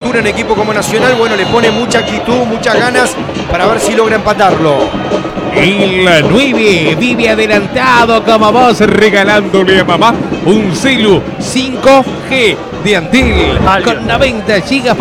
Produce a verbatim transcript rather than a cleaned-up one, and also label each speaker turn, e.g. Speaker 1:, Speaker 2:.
Speaker 1: figura en equipo como Nacional, bueno, le pone mucha actitud, muchas ganas para ver si logra empatarlo.
Speaker 2: El nueve vive adelantado como vos, regalándole a mamá un celu cinco G de Antel con noventa gigas